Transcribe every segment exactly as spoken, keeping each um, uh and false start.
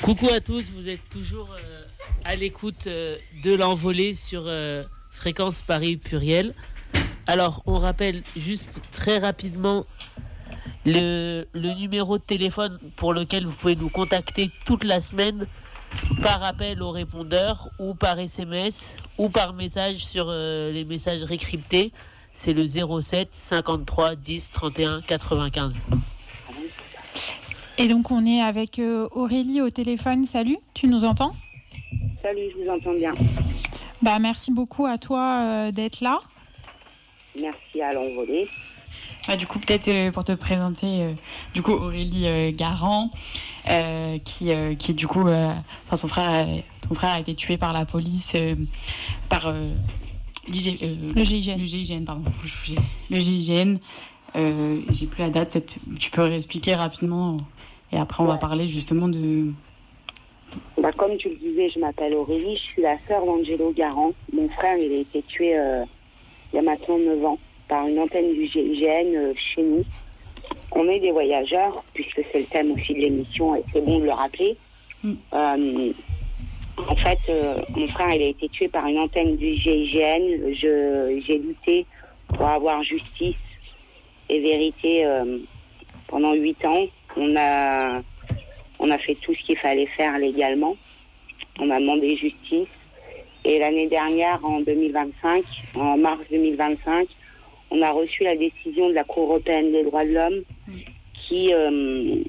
Coucou à tous, vous êtes toujours euh, à l'écoute euh, de l'envolée sur euh, Fréquence Paris Pluriel. Alors, on rappelle juste très rapidement le, le numéro de téléphone pour lequel vous pouvez nous contacter toute la semaine par appel au répondeur ou par S M S ou par message sur euh, les messageries cryptées. C'est le zéro sept cinquante-trois dix trente et un quatre-vingt-quinze. Et donc on est avec euh, Aurélie au téléphone. Salut, tu nous entends ? Salut, je vous entends bien. Bah, merci beaucoup à toi euh, d'être là. Merci à l'envolée. Ah, du coup, peut-être euh, pour te présenter, euh, du coup, Aurélie euh, Garand, euh, qui, euh, qui du coup, euh, enfin, son frère, euh, ton frère a été tué par la police, euh, par euh, l'I G, euh, le G I G N. Le G I G N, pardon. Le G I G N. Euh, j'ai plus la date. Peut-être tu peux réexpliquer rapidement, et après on ouais. va parler justement de. Bah, comme tu le disais, je m'appelle Aurélie, je suis la sœur d'Angelo Garand. Mon frère, il a été tué euh, il y a maintenant neuf ans par une antenne du G I G N euh, chez nous. On est des voyageurs, puisque c'est le thème aussi de l'émission et c'est bon de le rappeler. Mm. Euh, en fait, euh, mon frère, il a été tué par une antenne du G I G N. Je, j'ai lutté pour avoir justice et vérité euh, pendant huit ans. On a... On a fait tout ce qu'il fallait faire légalement. On a demandé justice. Et l'année dernière, en deux mille vingt-cinq, en mars deux mille vingt-cinq, on a reçu la décision de la Cour européenne des droits de l'homme qui, euh,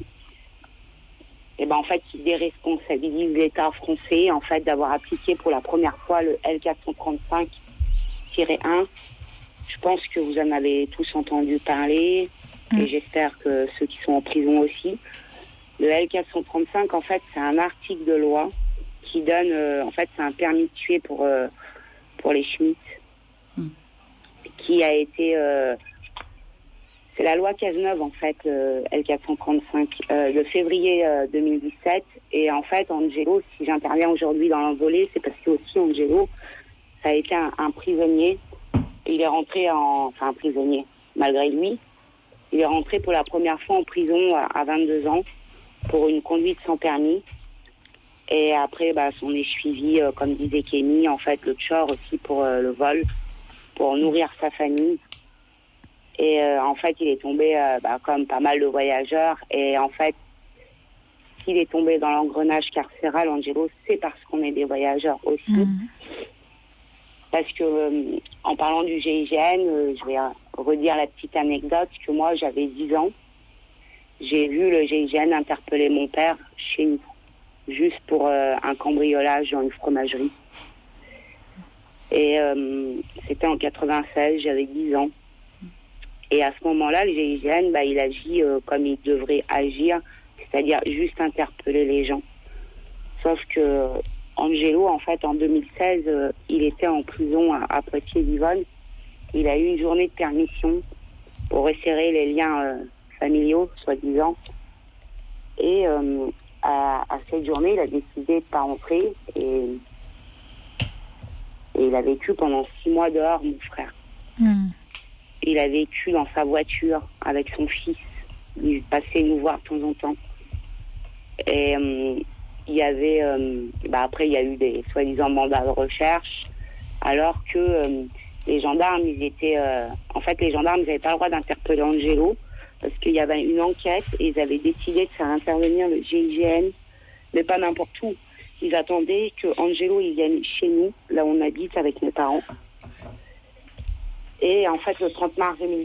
eh ben, en fait, qui déresponsabilise l'État français en fait, d'avoir appliqué pour la première fois le L quatre cent trente-cinq tiret un. Je pense que vous en avez tous entendu parler mmh. et j'espère que ceux qui sont en prison aussi. Le L quatre cent trente-cinq, en fait, c'est un article de loi qui donne, euh, en fait, c'est un permis de tuer pour, euh, pour les Schmitt, mm. qui a été, euh, c'est la loi Cazeneuve, en fait, euh, L quatre cent trente-cinq, euh, de février euh, deux mille dix-sept. Et en fait, Angelo, si j'interviens aujourd'hui dans l'envolée, c'est parce que aussi Angelo, ça a été un, un prisonnier. Il est rentré en, enfin, un prisonnier, malgré lui. Il est rentré pour la première fois en prison à, à vingt-deux ans. Pour une conduite sans permis. Et après, bah, s'en est suivi, euh, comme disait Kémy, en fait, le tchor aussi pour euh, le vol, pour nourrir sa famille. Et euh, en fait, il est tombé, euh, bah, comme pas mal de voyageurs. Et en fait, s'il est tombé dans l'engrenage carcéral, Angelo, c'est parce qu'on est des voyageurs aussi. Mmh. Parce que, euh, en parlant du G I G N, euh, je vais euh, redire la petite anecdote que moi, j'avais dix ans. J'ai vu le G I G N interpeller mon père chez nous, juste pour euh, un cambriolage dans une fromagerie. Et euh, c'était en quatre-vingt-seize, j'avais dix ans. Et à ce moment-là, le G I G N, bah, il agit euh, comme il devrait agir, c'est-à-dire juste interpeller les gens. Sauf que Angelo, en fait, en deux mille seize, euh, il était en prison à, à Poitiers-Yvonne. Il a eu une journée de permission pour resserrer les liens euh, familiaux, soi-disant. Et euh, à, à cette journée, il a décidé de ne pas rentrer et, et il a vécu pendant six mois dehors, mon frère. Mm. Il a vécu dans sa voiture avec son fils. Il passait nous voir de temps en temps. Et euh, il y avait... Euh, bah après, il y a eu des soi-disant mandats de recherche, alors que euh, les gendarmes, ils étaient... Euh, en fait, les gendarmes, ils n'avaient pas le droit d'interpeller Angelo, parce qu'il y avait une enquête et ils avaient décidé de faire intervenir le G I G N, mais pas n'importe où. Ils attendaient que Angelo il vienne chez nous, là où on habite avec mes parents. Et en fait, le trente mars deux mille